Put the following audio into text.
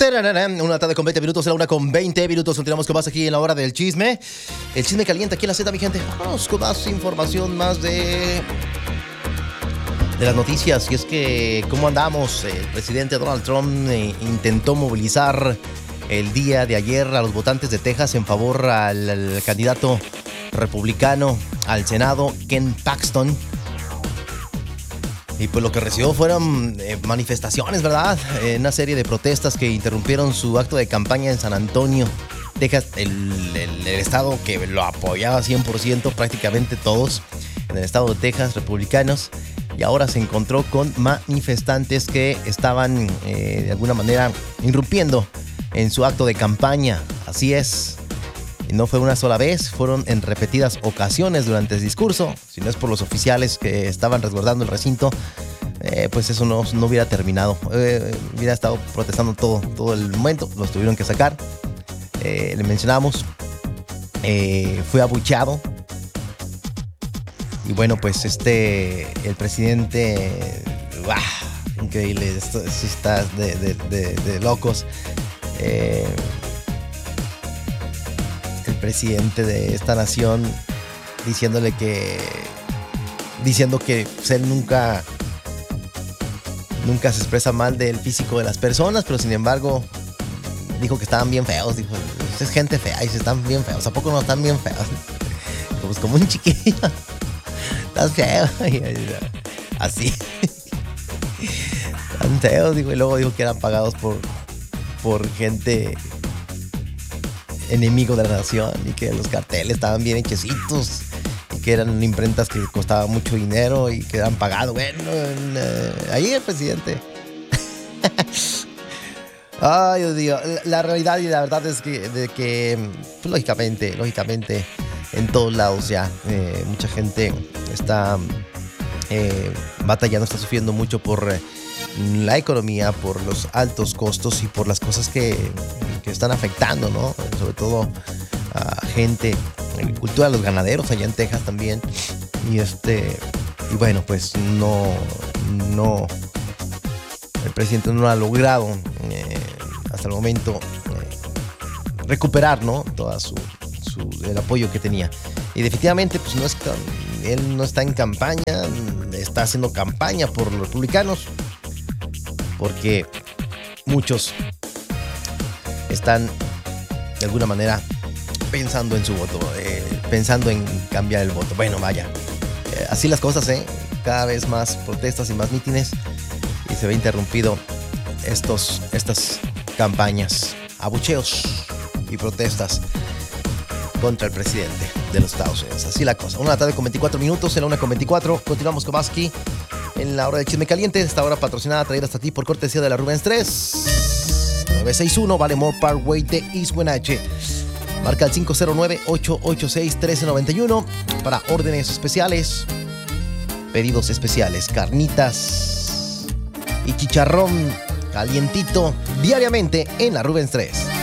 Una tarde con 20 minutos, la 1:20. Continuamos con más aquí en la hora del chisme. El chisme caliente aquí en la Z, mi gente. Vamos con más información, más de las noticias. Y es que, ¿cómo andamos? El presidente Donald Trump intentó movilizar el día de ayer a los votantes de Texas en favor al candidato republicano al Senado, Ken Paxton. Y pues lo que recibió fueron manifestaciones, ¿verdad? Una serie de protestas que interrumpieron su acto de campaña en San Antonio, Texas, el estado que lo apoyaba 100%, prácticamente todos en el estado de Texas, republicanos. Y ahora se encontró con manifestantes que estaban de alguna manera irrumpiendo en su acto de campaña. Así es. Y no fue una sola vez, fueron en repetidas ocasiones durante el discurso. Si no es por los oficiales que estaban resguardando el recinto, pues eso no hubiera terminado. Hubiera estado protestando todo el momento, los tuvieron que sacar. Le mencionamos, fue abucheado. Y bueno, pues el presidente, increíble, esto sí está de locos. El presidente de esta nación diciendo que pues, él nunca se expresa mal del físico de las personas, pero sin embargo dijo que estaban bien feos. Dijo, es gente fea y se están bien feos. ¿A poco no están bien feos? Pues como un chiquillo. Estás feo. Así. Están feos, dijo. Y luego dijo que eran pagados por gente enemigo de la nación y que los carteles estaban bien hechecitos y que eran imprentas que costaban mucho dinero y que eran pagados. Bueno, ahí el presidente. Ay, Dios mío. La realidad y la verdad es que pues, lógicamente en todos lados ya mucha gente está batallando, está sufriendo mucho por la economía, por los altos costos y por las cosas que están afectando, ¿no? Sobre todo a gente, agricultura, a los ganaderos allá en Texas también. Y bueno, pues no el presidente no ha logrado hasta el momento recuperar, ¿no? Todo el apoyo que tenía. Y definitivamente pues él no está en campaña, está haciendo campaña por los republicanos, porque muchos están de alguna manera pensando en su voto, pensando en cambiar el voto. Bueno, vaya, así las cosas, cada vez más protestas y más mítines, y se ve interrumpido estas campañas, abucheos y protestas contra el presidente de los Estados Unidos. Así la cosa. 1:24 en la 1:24. Continuamos con más aquí en la hora del chisme caliente. Esta hora patrocinada, traída hasta ti por cortesía de la Rubens 3. 961 Baltimore Parkway de East Wenatchee. Marca el 509-886-1391 para órdenes especiales, pedidos especiales, carnitas y chicharrón calientito diariamente en la Rubens 3.